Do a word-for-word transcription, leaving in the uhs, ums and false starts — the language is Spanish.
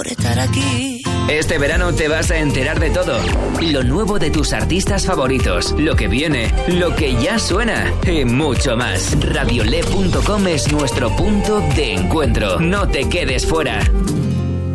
por estar aquí. Este verano te vas a enterar de todo. Lo nuevo de tus artistas favoritos, lo que viene, lo que ya suena y mucho más. Radiolé punto com es nuestro punto de encuentro. No te quedes fuera.